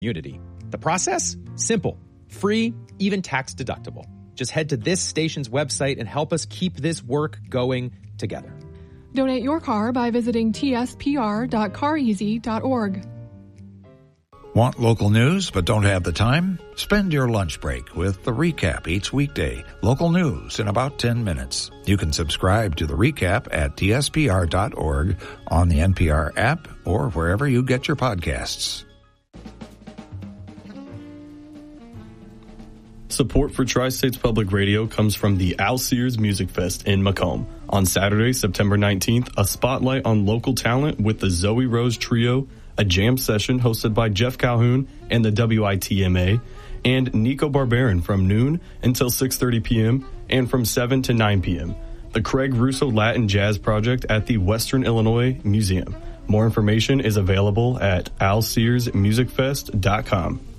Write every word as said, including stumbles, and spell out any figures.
Unity. The process? Simple, free, even tax deductible. Just head to this station's website and help us keep this work going together. Donate your car by visiting t s p r dot car easy dot org. Want local news but don't have the time? Spend your lunch break with The Recap each weekday. Local news in about ten minutes. You can subscribe to The Recap at t s p r dot org, on the N P R app, or wherever you get your podcasts. Support for Tri-States Public Radio comes from the Al Sears Music Fest in Macomb. On Saturday, September nineteenth, a spotlight on local talent with the Zoe Rose Trio, a jam session hosted by Jeff Calhoun and the W I T M A, and Nico Barbarin from noon until six thirty p.m. and from seven to nine p.m. The Craig Russo Latin Jazz Project at the Western Illinois Museum. More information is available at al sears music fest dot com.